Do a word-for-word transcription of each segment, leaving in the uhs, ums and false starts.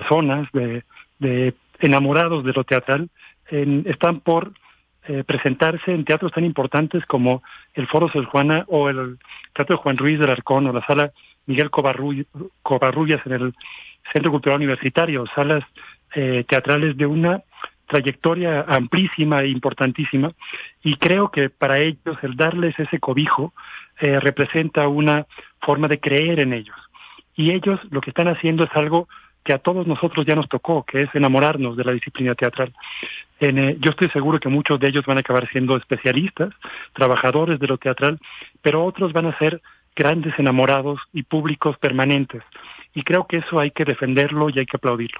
personas, de, de enamorados de lo teatral, en, están por eh, presentarse en teatros tan importantes como el Foro Sor Juana o el Teatro Juan Ruiz del Arcón o la Sala Miguel Covarrubias, Covarrubias en el Centro Cultural Universitario, salas eh, teatrales de una trayectoria amplísima e importantísima, y creo que para ellos el darles ese cobijo eh, representa una forma de creer en ellos. Y ellos lo que están haciendo es algo que a todos nosotros ya nos tocó, que es enamorarnos de la disciplina teatral. En, eh, yo estoy seguro que muchos de ellos van a acabar siendo especialistas, trabajadores de lo teatral, pero otros van a ser grandes enamorados y públicos permanentes. Y creo que eso hay que defenderlo y hay que aplaudirlo.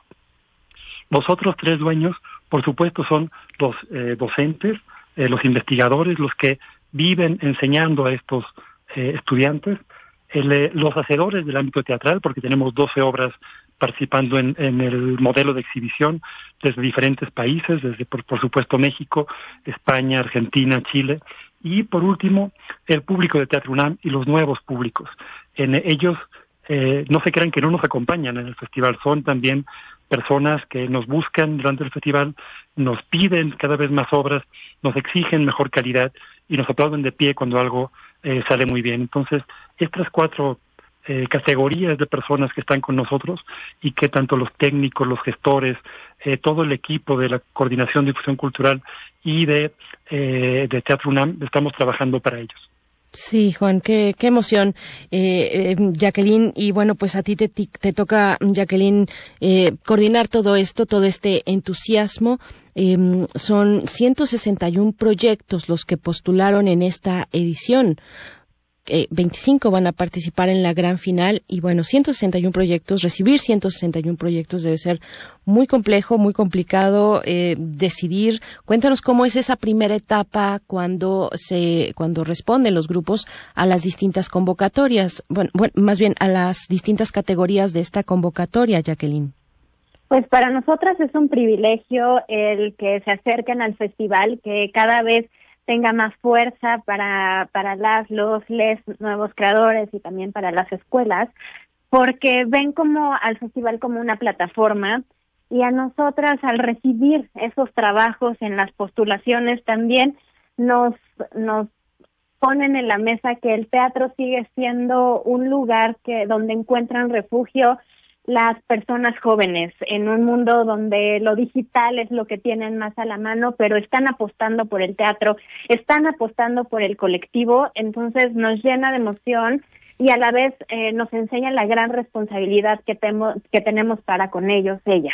Los otros tres dueños, por supuesto, son los eh, docentes, eh, los investigadores, los que viven enseñando a estos eh, estudiantes, el, eh, los hacedores del ámbito teatral, porque tenemos doce obras participando en, en el modelo de exhibición desde diferentes países, desde por, por supuesto México, España, Argentina, Chile, y por último el público de Teatro UNAM y los nuevos públicos. En ellos eh, no se crean que no nos acompañan en el festival, son también personas que nos buscan durante el festival, nos piden cada vez más obras, nos exigen mejor calidad y nos aplauden de pie cuando algo eh, sale muy bien. Entonces, estas cuatro Eh, categorías de personas que están con nosotros y que tanto los técnicos, los gestores, eh, todo el equipo de la Coordinación de Difusión Cultural y de, eh, de Teatro UNAM estamos trabajando para ellos. Sí, Juan, qué, qué emoción, eh, eh, Jacqueline, y bueno, pues a ti te, te toca, Jacqueline, eh, coordinar todo esto, todo este entusiasmo. Eh, son ciento sesenta y uno proyectos los que postularon en esta edición. Eh, veinticinco van a participar en la gran final y bueno, ciento sesenta y uno proyectos, recibir ciento sesenta y uno proyectos debe ser muy complejo, muy complicado eh, decidir. Cuéntanos cómo es esa primera etapa cuando se cuando responden los grupos a las distintas convocatorias, bueno, bueno más bien a las distintas categorías de esta convocatoria, Jacqueline. Pues para nosotras es un privilegio el que se acerquen al festival, que cada vez tenga más fuerza para para las, los, les nuevos creadores y también para las escuelas, porque ven como al festival como una plataforma, y a nosotras al recibir esos trabajos en las postulaciones también nos nos ponen en la mesa que el teatro sigue siendo un lugar que donde encuentran refugio las personas jóvenes en un mundo donde lo digital es lo que tienen más a la mano, pero están apostando por el teatro, están apostando por el colectivo, entonces nos llena de emoción y a la vez eh, nos enseña la gran responsabilidad que, temo, que tenemos para con ellos, ellas.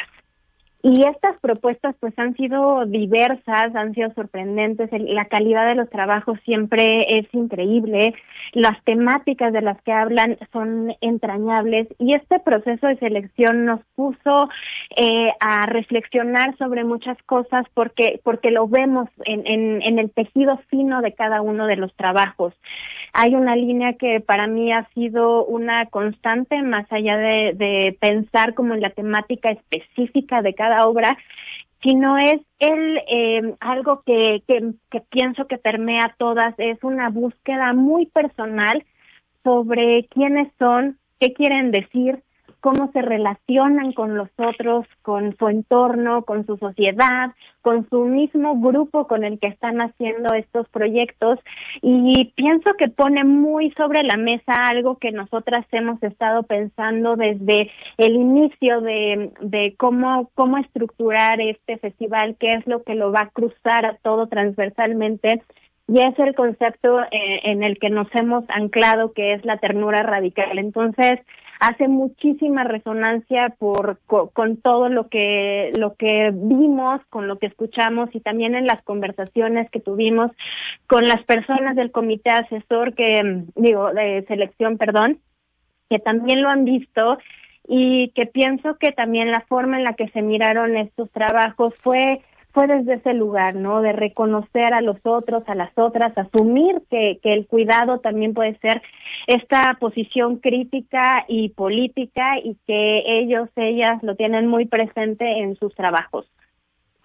Y estas propuestas pues han sido diversas, han sido sorprendentes, la calidad de los trabajos siempre es increíble, las temáticas de las que hablan son entrañables y este proceso de selección nos puso eh, a reflexionar sobre muchas cosas porque porque lo vemos en, en, en el tejido fino de cada uno de los trabajos. Hay una línea que para mí ha sido una constante, más allá de, de pensar como en la temática específica de cada obra, sino es el eh, algo que, que, que pienso que permea todas, es una búsqueda muy personal sobre quiénes son, qué quieren decir, cómo se relacionan con los otros, con su entorno, con su sociedad, con su mismo grupo con el que están haciendo estos proyectos, y pienso que pone muy sobre la mesa algo que nosotras hemos estado pensando desde el inicio de, de cómo, cómo estructurar este festival, qué es lo que lo va a cruzar a todo transversalmente, y es el concepto eh, en el que nos hemos anclado, que es la ternura radical. Entonces, hace muchísima resonancia por con, con todo lo que lo que vimos, con lo que escuchamos y también en las conversaciones que tuvimos con las personas del comité asesor que digo de selección, perdón, que también lo han visto y que pienso que también la forma en la que se miraron estos trabajos fue fue desde ese lugar, ¿no? De reconocer a los otros, a las otras, asumir que, que el cuidado también puede ser esta posición crítica y política y que ellos, ellas lo tienen muy presente en sus trabajos.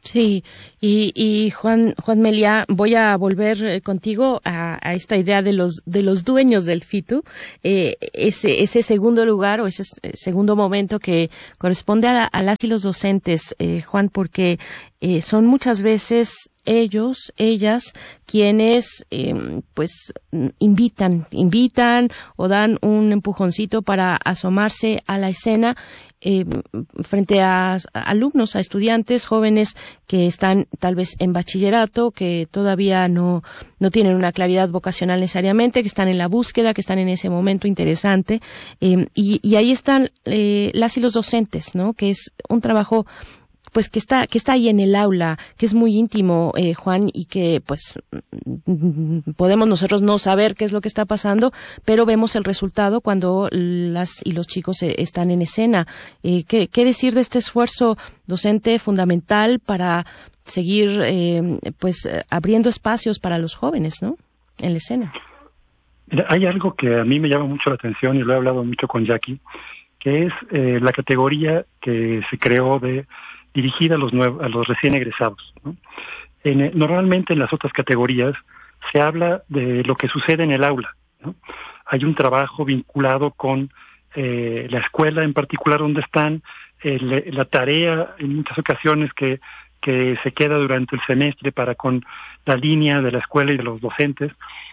Sí, y, y Juan Juan Meliá, voy a volver contigo a, a esta idea de los de los dueños del FITU, eh, ese ese segundo lugar o ese segundo momento que corresponde a, la, a las y los docentes, eh, Juan, porque eh, son muchas veces ellos, ellas, quienes eh, pues invitan, invitan o dan un empujoncito para asomarse a la escena eh, frente a, a alumnos, a estudiantes jóvenes que están tal vez en bachillerato, que todavía no no tienen una claridad vocacional necesariamente, que están en la búsqueda, que están en ese momento interesante, eh, y, y ahí están eh, las y los docentes, ¿no? Que es un trabajo pues que está que está ahí en el aula, que es muy íntimo, eh, Juan, y que pues podemos nosotros no saber qué es lo que está pasando, pero vemos el resultado cuando las y los chicos eh, están en escena. Eh, ¿qué, qué decir de este esfuerzo docente fundamental para seguir eh, pues abriendo espacios para los jóvenes, ¿no? En la escena. Mira, hay algo que a mí me llama mucho la atención y lo he hablado mucho con Jackie, que es eh, la categoría que se creó de dirigida a los nuevos, a los recién egresados, ¿no? En, normalmente en las otras categorías se habla de lo que sucede en el aula, ¿no? Hay un trabajo vinculado con eh, la escuela en particular donde están, el, la tarea en muchas ocasiones que, que se queda durante el semestre para con la línea de la escuela y de los docentes,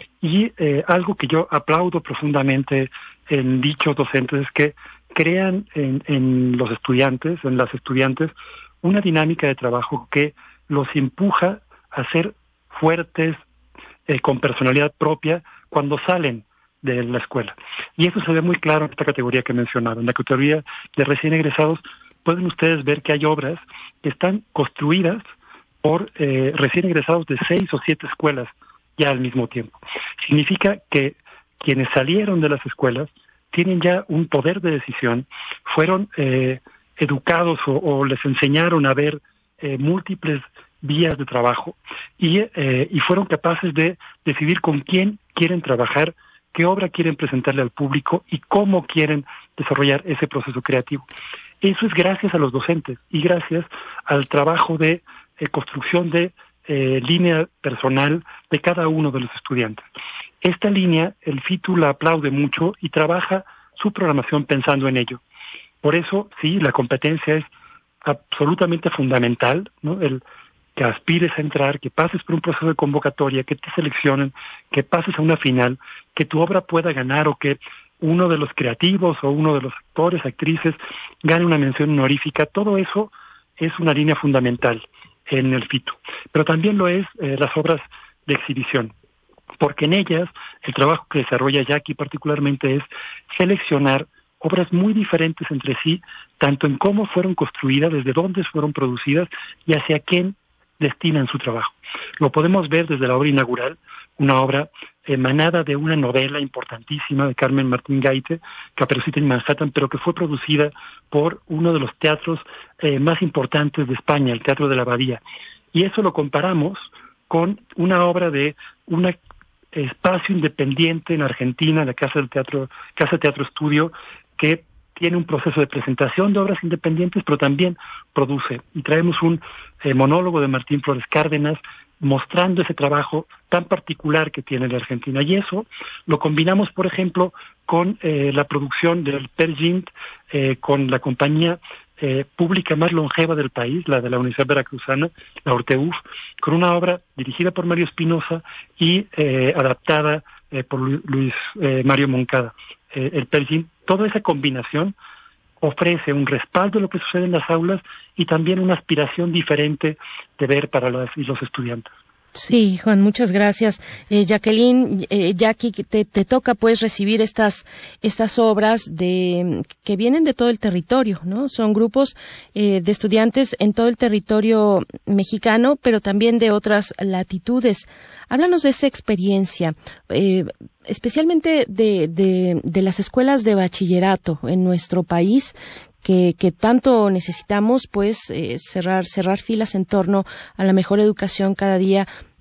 y eh, algo que yo aplaudo profundamente en dichos docentes es que crean en, en los estudiantes, en las estudiantes, una dinámica de trabajo que los empuja a ser fuertes, eh, con personalidad propia, cuando salen de la escuela. Y eso se ve muy claro en esta categoría que mencionaba. En la categoría de recién egresados, pueden ustedes ver que hay obras que están construidas por eh, recién egresados de seis o siete escuelas ya al mismo tiempo. Significa que quienes salieron de las escuelas tienen ya un poder de decisión, fueron eh, educados o, o les enseñaron a ver eh, múltiples vías de trabajo y, eh, y fueron capaces de decidir con quién quieren trabajar, qué obra quieren presentarle al público y cómo quieren desarrollar ese proceso creativo. Eso es gracias a los docentes y gracias al trabajo de eh, construcción de eh, línea personal de cada uno de los estudiantes. Esta línea, el FITU la aplaude mucho y trabaja su programación pensando en ello. Por eso, sí, la competencia es absolutamente fundamental, ¿no? El que aspires a entrar, que pases por un proceso de convocatoria, que te seleccionen, que pases a una final, que tu obra pueda ganar o que uno de los creativos o uno de los actores, actrices, gane una mención honorífica. Todo eso es una línea fundamental en el FITU. Pero también lo es eh, las obras de exhibición, porque en ellas el trabajo que desarrolla Jackie particularmente es seleccionar obras muy diferentes entre sí, tanto en cómo fueron construidas, desde dónde fueron producidas y hacia quién destinan su trabajo. Lo podemos ver desde la obra inaugural, una obra emanada de una novela importantísima de Carmen Martín Gaite, Caperucita en Manhattan, pero que fue producida por uno de los teatros eh, más importantes de España, el Teatro de la Abadía. Y eso lo comparamos con una obra de un espacio independiente en Argentina, la Casa del Teatro, Casa Teatro Estudio, que tiene un proceso de presentación de obras independientes, pero también produce. Y traemos un eh, monólogo de Martín Flores Cárdenas mostrando ese trabajo tan particular que tiene la Argentina. Y eso lo combinamos, por ejemplo, con eh, la producción del Peer Gynt, eh, con la compañía eh, pública más longeva del país, la de la Universidad Veracruzana, la Orteuf, con una obra dirigida por Mario Espinosa y eh, adaptada eh, por Luis eh, Mario Moncada. Eh, el Peer Gynt, toda esa combinación ofrece un respaldo de lo que sucede en las aulas y también una aspiración diferente de ver para las y los estudiantes. Sí, Juan, muchas gracias. Eh, Jacqueline, eh, Jackie, te, te toca pues recibir estas estas obras de que vienen de todo el territorio, ¿no? Son grupos eh, de estudiantes en todo el territorio mexicano, pero también de otras latitudes. Háblanos de esa experiencia, eh, especialmente de, de, de las escuelas de bachillerato en nuestro país, que, que tanto necesitamos, pues, eh, cerrar, cerrar filas en torno a la mejor educación cada día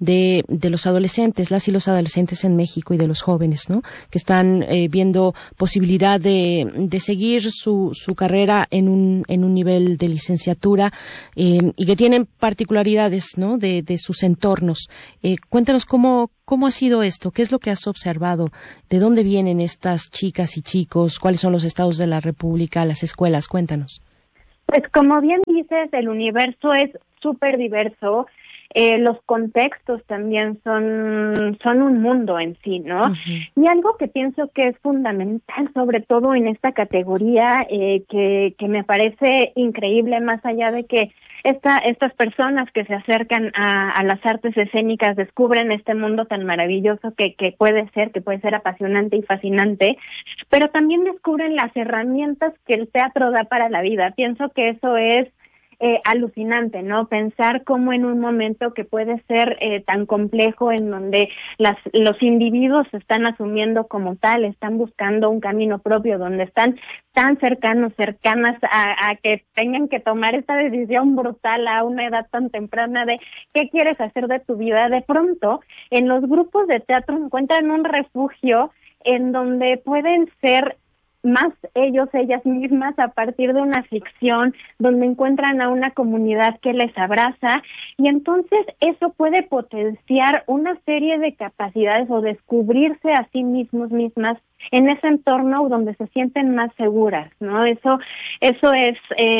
de, de los adolescentes, las y los adolescentes en México y de los jóvenes, ¿no? Que están eh, viendo posibilidad de, de seguir su, su carrera en un, en un nivel de licenciatura, eh, y que tienen particularidades, ¿no? De, de sus entornos. Eh, cuéntanos cómo, cómo ha sido esto, qué es lo que has observado, de dónde vienen estas chicas y chicos, cuáles son los estados de la República, las escuelas, cuéntanos. Pues como bien dices, el universo es súper diverso, eh, los contextos también son, son un mundo en sí, ¿no? Uh-huh. Y algo que pienso que es fundamental, sobre todo en esta categoría, eh, que, que me parece increíble, más allá de que esta, estas personas que se acercan a, a las artes escénicas descubren este mundo tan maravilloso que, que puede ser, que puede ser apasionante y fascinante, pero también descubren las herramientas que el teatro da para la vida. Pienso que eso es Eh, alucinante, ¿no? Pensar cómo en un momento que puede ser eh, tan complejo, en donde las, los individuos se están asumiendo como tal, están buscando un camino propio, donde están tan cercanos, cercanas a, a que tengan que tomar esta decisión brutal a una edad tan temprana de qué quieres hacer de tu vida, de pronto en los grupos de teatro encuentran un refugio en donde pueden ser más ellos, ellas mismas, a partir de una ficción, donde encuentran a una comunidad que les abraza, y entonces eso puede potenciar una serie de capacidades o descubrirse a sí mismos, mismas, en ese entorno donde se sienten más seguras, ¿no? Eso, eso es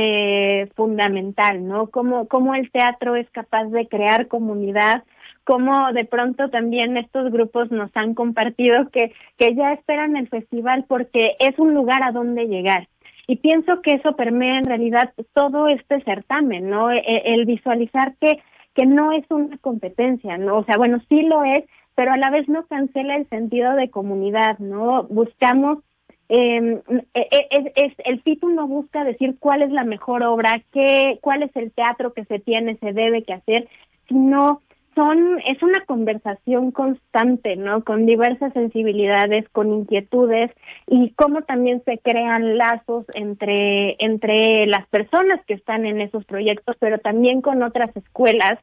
eh, fundamental, ¿no? Cómo, cómo el teatro es capaz de crear comunidad, cómo de pronto también estos grupos nos han compartido que, que ya esperan el festival porque es un lugar a donde llegar. Y pienso que eso permea en realidad todo este certamen, ¿no? El, el visualizar que, que no es una competencia, ¿no? O sea, bueno, sí lo es, pero a la vez no cancela el sentido de comunidad, ¿no? Buscamos, eh, es, es, el FITU no busca decir cuál es la mejor obra, qué, cuál es el teatro que se tiene, se debe que hacer, sino son, es una conversación constante, ¿no? Con diversas sensibilidades, con inquietudes, y cómo también se crean lazos entre, entre las personas que están en esos proyectos, pero también con otras escuelas.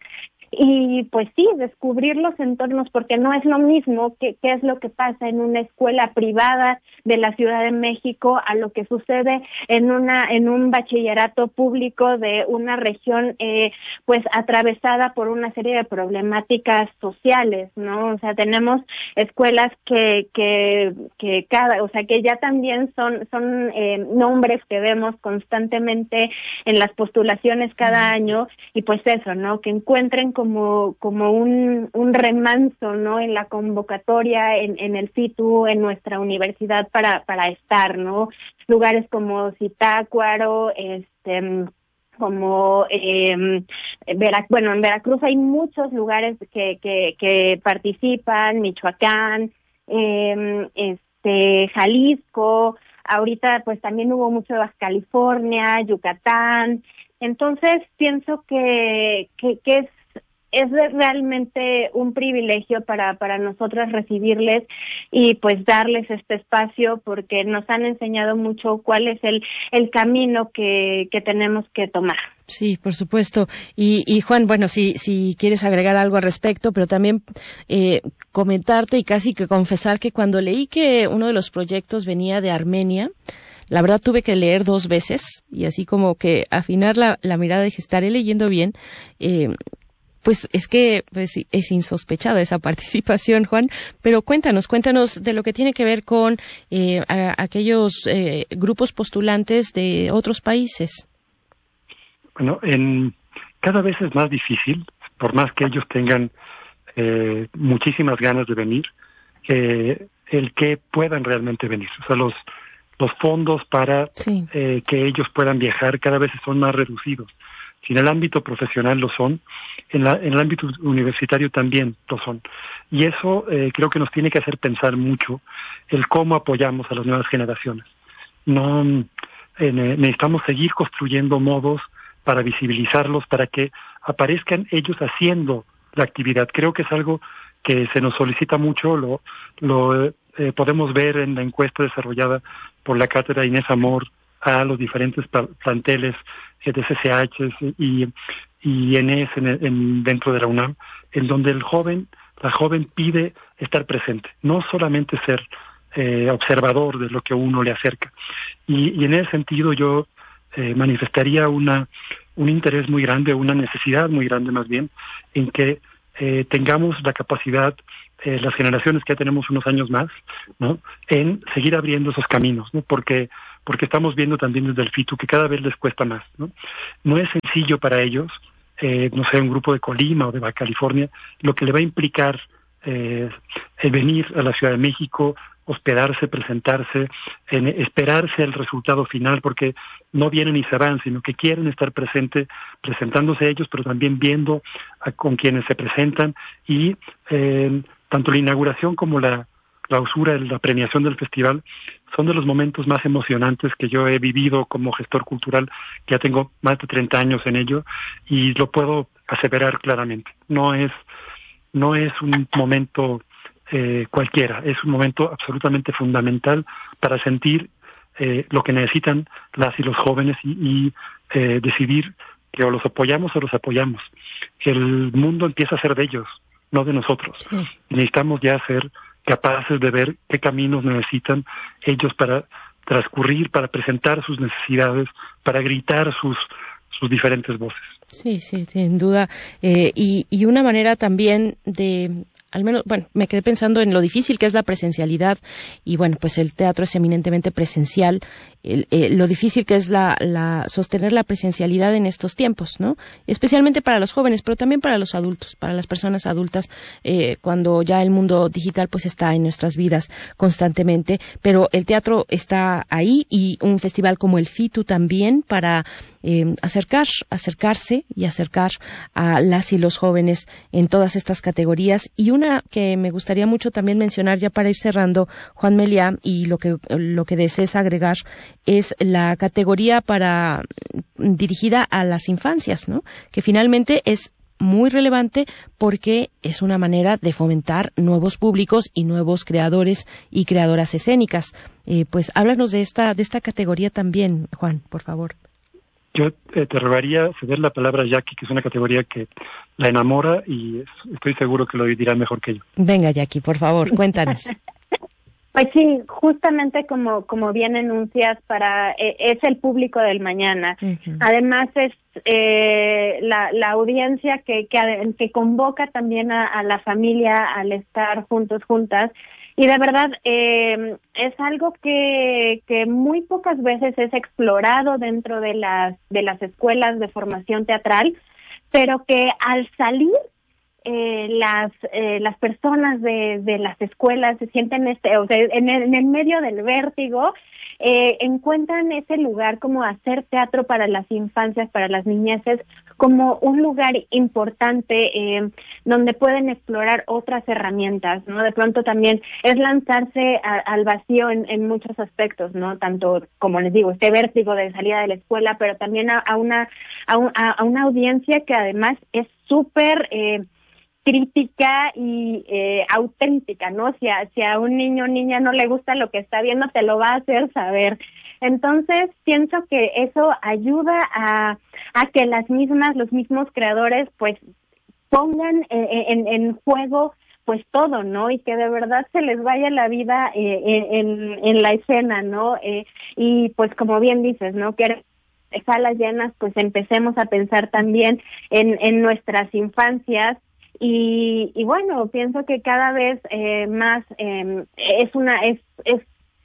Y pues sí, descubrir los entornos, porque no es lo mismo que qué es lo que pasa en una escuela privada de la Ciudad de México a lo que sucede en una en un bachillerato público de una región eh, pues atravesada por una serie de problemáticas sociales, ¿no? O sea, tenemos escuelas que que que cada, o sea, que ya también son son eh, nombres que vemos constantemente en las postulaciones cada año, y pues eso, ¿no? Que encuentren como como un un remanso, ¿no? En la convocatoria, en, en el FITU, en nuestra universidad para para estar, ¿no? Lugares como Zitácuaro, este como eh, Vera, bueno, en Veracruz hay muchos lugares que que que participan, Michoacán, eh, este Jalisco, ahorita pues también hubo mucho de Baja California, Yucatán. Entonces pienso que que que es es realmente un privilegio para para nosotras recibirles y pues darles este espacio, porque nos han enseñado mucho cuál es el el camino que que tenemos que tomar. Sí, por supuesto. Y, y Juan, bueno, si si quieres agregar algo al respecto, pero también eh, comentarte y casi que confesar que cuando leí que uno de los proyectos venía de Armenia, la verdad tuve que leer dos veces y así como que afinar la, la mirada, dije, estaré leyendo bien. Eh, Pues es que pues, es insospechada esa participación, Juan, pero cuéntanos, cuéntanos de lo que tiene que ver con eh, a, aquellos eh, grupos postulantes de otros países. Bueno, en, cada vez es más difícil, por más que ellos tengan eh, muchísimas ganas de venir, eh, el que puedan realmente venir. O sea, los, los fondos para sí. eh, que ellos puedan viajar cada vez son más reducidos. Si en el ámbito profesional lo son, en, la, en el ámbito universitario también lo son. Y eso eh, creo que nos tiene que hacer pensar mucho el cómo apoyamos a las nuevas generaciones. No eh, necesitamos seguir construyendo modos para visibilizarlos, para que aparezcan ellos haciendo la actividad. Creo que es algo que se nos solicita mucho, lo, lo eh, podemos ver en la encuesta desarrollada por la cátedra Inés Amor a los diferentes planteles de C C H y, y N S en, en, dentro de la UNAM, en donde el joven, la joven pide estar presente, no solamente ser eh, observador de lo que uno le acerca. Y, y en ese sentido yo eh, manifestaría una un interés muy grande, una necesidad muy grande más bien, en que eh, tengamos la capacidad, eh, las generaciones que ya tenemos unos años más, ¿no?, en seguir abriendo esos caminos, ¿no?, porque porque estamos viendo también desde el FITU que cada vez les cuesta más, ¿no? No es sencillo para ellos, eh, no sé, un grupo de Colima o de Baja California, lo que le va a implicar eh, el venir a la Ciudad de México, hospedarse, presentarse, en esperarse el resultado final, porque no vienen y se van, sino que quieren estar presente, presentándose ellos, pero también viendo a, con quienes se presentan, y eh, tanto la inauguración como la clausura, la premiación del festival, son de los momentos más emocionantes que yo he vivido como gestor cultural, que ya tengo más de treinta años en ello, y lo puedo aseverar claramente. No es, no es un momento eh, cualquiera, es un momento absolutamente fundamental para sentir eh, lo que necesitan las y los jóvenes y, y eh, decidir que o los apoyamos o los apoyamos. El mundo empieza a ser de ellos, no de nosotros. Sí. Necesitamos ya ser capaces de ver qué caminos necesitan ellos para transcurrir, para presentar sus necesidades, para gritar sus sus diferentes voces. Sí, sí, sin duda. Eh, y, y una manera también de, al menos, bueno, me quedé pensando en lo difícil que es la presencialidad, y bueno, pues el teatro es eminentemente presencial, el, eh, lo difícil que es la, la sostener la presencialidad en estos tiempos, ¿no? Especialmente para los jóvenes, pero también para los adultos, para las personas adultas, eh, cuando ya el mundo digital pues está en nuestras vidas constantemente, pero el teatro está ahí, y un festival como el FITU también para eh, acercar, acercarse y acercar a las y los jóvenes en todas estas categorías. Y una que me gustaría mucho también mencionar ya para ir cerrando, Juan Meliá, y lo que lo que desees agregar, es la categoría para dirigida a las infancias, ¿no?, que finalmente es muy relevante porque es una manera de fomentar nuevos públicos y nuevos creadores y creadoras escénicas. Eh, pues háblanos de esta de esta categoría también, Juan, por favor. Yo eh, te rogaría ceder la palabra a Jackie, que es una categoría que la enamora y es, estoy seguro que lo dirá mejor que yo. Venga, Jackie, por favor, cuéntanos. Pues sí, justamente como como bien enuncias, para eh, es el público del mañana. Uh-huh. Además es eh, la la audiencia que que, que convoca también a, a la familia al estar juntos, juntas. Y de verdad eh, es algo que que muy pocas veces es explorado dentro de las de las escuelas de formación teatral, pero que al salir eh, las eh, las personas de de las escuelas se sienten este o sea en el, en el medio del vértigo, eh, encuentran ese lugar como hacer teatro para las infancias, para las niñeces, como un lugar importante eh, donde pueden explorar otras herramientas, ¿no? De pronto también es lanzarse a, al vacío en, en muchos aspectos, ¿no? Tanto, como les digo, este vértigo de salida de la escuela, pero también a, a una a, un, a una audiencia que además es súper eh, crítica y eh, auténtica, ¿no? Si a, si a un niño o niña no le gusta lo que está viendo, te lo va a hacer saber. Entonces, pienso que eso ayuda a, a que las mismas, los mismos creadores, pues, pongan en, en, en juego, pues, todo, ¿no? Y que de verdad se les vaya la vida eh, en, en la escena, ¿no? Eh, y, pues, como bien dices, ¿no? Que salas llenas, pues, empecemos a pensar también en, en nuestras infancias. Y, y bueno, pienso que cada vez eh, más eh, es una es es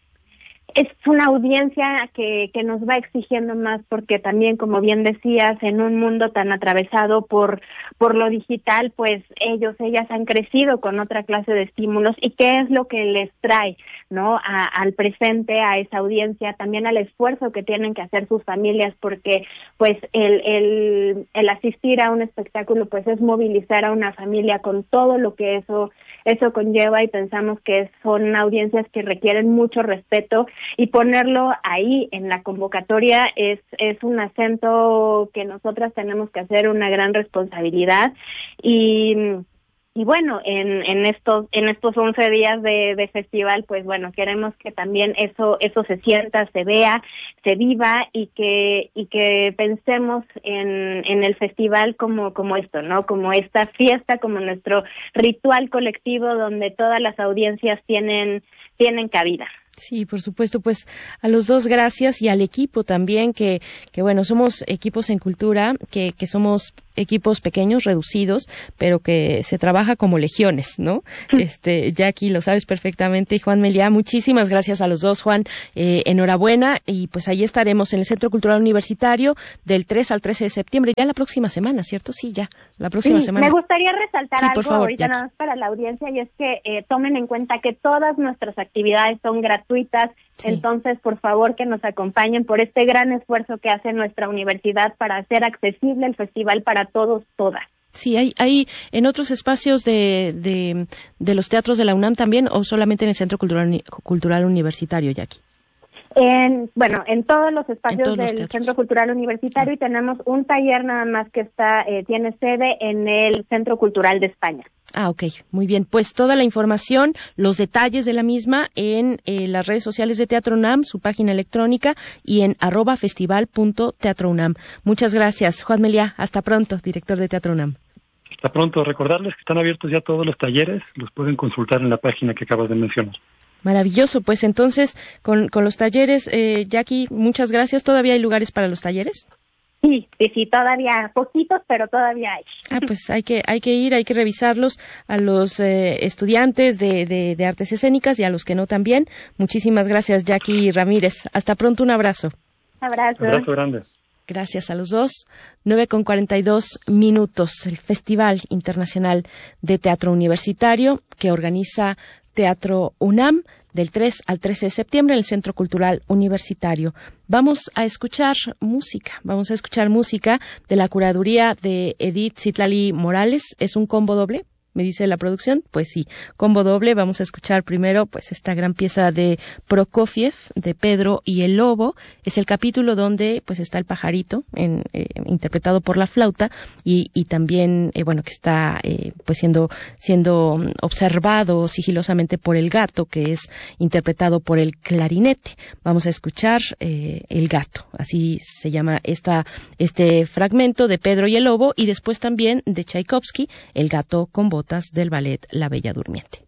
es una audiencia que que nos va exigiendo más, porque también, como bien decías, en un mundo tan atravesado por por lo digital, pues ellos ellas han crecido con otra clase de estímulos. Y qué es lo que les trae, ¿no?, a, al presente, a esa audiencia, también al esfuerzo que tienen que hacer sus familias, porque pues el el el asistir a un espectáculo pues es movilizar a una familia con todo lo que eso eso conlleva, y pensamos que son audiencias que requieren mucho respeto, y ponerlo ahí en la convocatoria es es un acento que nosotras tenemos que hacer una gran responsabilidad. Y y bueno, en, en estos en estos once días de, de festival, pues bueno, queremos que también eso eso se sienta, se vea, se viva y que y que pensemos en, en el festival como como esto, ¿no? Como esta fiesta, como nuestro ritual colectivo donde todas las audiencias tienen tienen cabida. Sí, por supuesto, pues a los dos gracias y al equipo también, que, que bueno, somos equipos en cultura, que, que somos equipos pequeños, reducidos, pero que se trabaja como legiones, ¿no? Este, Jackie, lo sabes perfectamente, y Juan Meliá, muchísimas gracias a los dos, Juan, eh, enhorabuena, y pues ahí estaremos en el Centro Cultural Universitario del tres al trece de septiembre, ya la próxima semana, ¿cierto? Sí, ya, la próxima sí, semana. Me gustaría resaltar sí, algo por favor, ahorita Jackie. nada más para la audiencia, y es que eh, tomen en cuenta que todas nuestras actividades son gratuitas, sí. Entonces, por favor, que nos acompañen por este gran esfuerzo que hace nuestra universidad para hacer accesible el festival para todos, todas. Sí, hay, hay en otros espacios de, de, de los teatros de la UNAM también, o solamente en el Centro Cultural, Cultural Universitario, Jackie. En, bueno, en todos los espacios todos del los Centro Cultural Universitario, y tenemos un taller nada más que está eh, tiene sede en el Centro Cultural de España. Ah, ok, muy bien. Pues toda la información, los detalles de la misma en eh, las redes sociales de Teatro UNAM, su página electrónica, y en arroba festival punto teatro UNAM. Muchas gracias, Juan Meliá. Hasta pronto, director de Teatro UNAM. Hasta pronto. Recordarles que están abiertos ya todos los talleres, los pueden consultar en la página que acabas de mencionar. Maravilloso, pues entonces con, con los talleres, eh, Jackie, muchas gracias. ¿Todavía hay lugares para los talleres? Sí, sí, sí, todavía poquitos, pero todavía hay. Ah, pues hay que hay que ir, hay que revisarlos a los eh, estudiantes de, de, de artes escénicas y a los que no también. Muchísimas gracias, Jackie Ramírez. Hasta pronto, un abrazo. Abrazo. Abrazo grande. Gracias a los dos. nueve con cuarenta y dos minutos. El Festival Internacional de Teatro Universitario que organiza Teatro UNAM del tres al trece de septiembre en el Centro Cultural Universitario. Vamos a escuchar música, vamos a escuchar música de la curaduría de Edith Citlali Morales. ¿Es un combo doble? Me dice la producción. Pues sí, combo doble. Vamos a escuchar primero pues esta gran pieza de Prokofiev, de Pedro y el Lobo. Es el capítulo donde pues está el pajarito en, eh, interpretado por la flauta y, y también eh, bueno que está eh, pues siendo siendo observado sigilosamente por el gato, que es interpretado por el clarinete. Vamos a escuchar eh, El gato, así se llama esta este fragmento de Pedro y el Lobo, y después también de Tchaikovsky, El gato con botas, del ballet La Bella Durmiente.